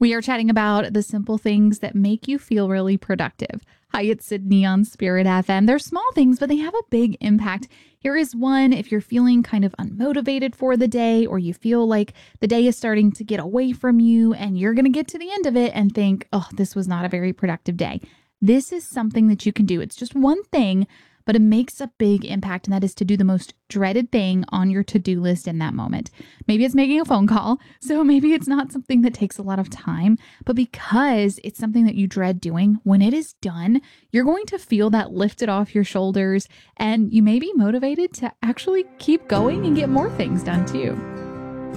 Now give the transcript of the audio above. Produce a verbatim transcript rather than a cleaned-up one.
We are chatting about the simple things that make you feel really productive. Hi, it's Sydney on Spirit F M. They're small things, but they have a big impact. Here is one. If you're feeling kind of unmotivated for the day, or you feel like the day is starting to get away from you and you're going to get to the end of it and think, oh, this was not a very productive day. This is something that you can do. It's just one thing, but it makes a big impact, and that is to do the most dreaded thing on your to-do list in that moment. Maybe it's making a phone call, so maybe it's not something that takes a lot of time, but because it's something that you dread doing, when it is done, you're going to feel that lifted off your shoulders, and you may be motivated to actually keep going and get more things done too.